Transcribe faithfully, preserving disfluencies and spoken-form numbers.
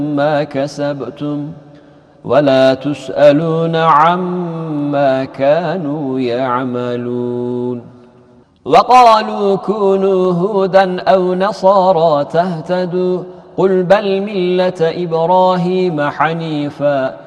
ما كسبتم ولا تسألون عما كانوا يعملون. وقالوا كونوا هودا أو نصارى تهتدوا قل بل ملة إبراهيم حنيفا